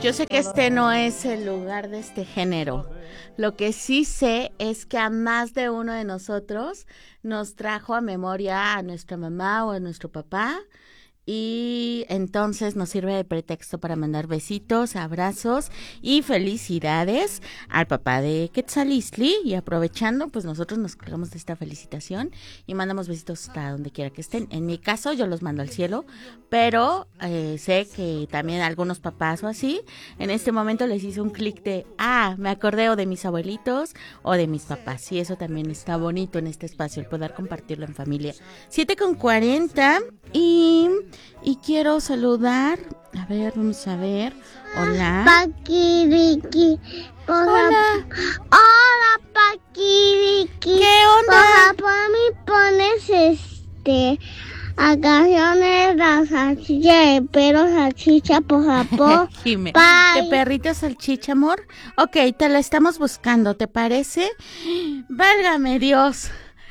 Yo sé que este no es el lugar de este género. Lo que sí sé es que a más de uno de nosotros nos trajo a memoria a nuestra mamá o a nuestro papá. Y entonces nos sirve de pretexto para mandar besitos, abrazos y felicidades al papá de Quetzalistli. Y aprovechando, pues nosotros nos colgamos de esta felicitación y mandamos besitos hasta donde quiera que estén. En mi caso, yo los mando al cielo, pero sé que también algunos papás o así, en este momento les hice un clic de, me acordé o de mis abuelitos o de mis papás. Y eso también está bonito en este espacio, el poder compartirlo en familia. 7:40 y quiero saludar, a ver, vamos a ver, hola. Paquiriqui, Hola. Hola, Paquiriqui. ¿Qué onda? Por mí pones a canciones la salchicha de perro, salchicha, por favor. Jime, Bye. ¿de perrito salchicha, amor? Ok, te la estamos buscando, ¿te parece? Válgame Dios.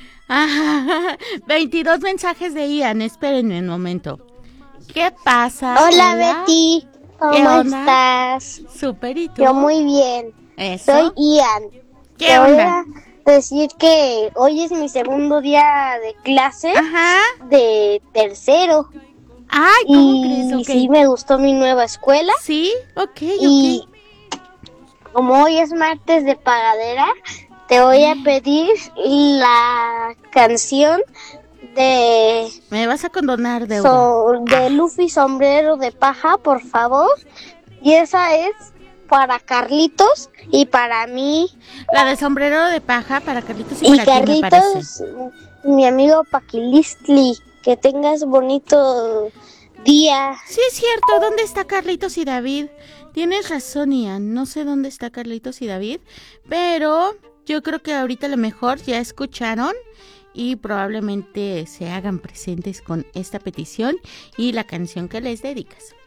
22 mensajes de Ian, espérenme un momento. ¿Qué pasa? Hola, Betty. ¿Cómo estás? Súper, ¿y tú? Yo muy bien. ¿Eso? Soy Ian. ¿Qué onda? Voy a decir que hoy es mi segundo día de clase. Ajá. De tercero. Ay, ¿cómo crees? Y Okay. sí me gustó mi nueva escuela. Sí, ok. Y como hoy es martes de pagadera, te voy a pedir la canción de... Me vas a condonar deuda. de Luffy Sombrero de Paja, por favor. Y esa es para Carlitos y para mí. La de sombrero de paja para Carlitos y para ti, me parece. Carlitos, mi amigo Paquilistli, que tengas bonito día. Sí, es cierto. ¿Dónde está Carlitos y David? Tienes razón, Ian. No sé dónde está Carlitos y David, pero yo creo que ahorita a lo mejor ya escucharon y probablemente se hagan presentes con esta petición y la canción que les dedicas.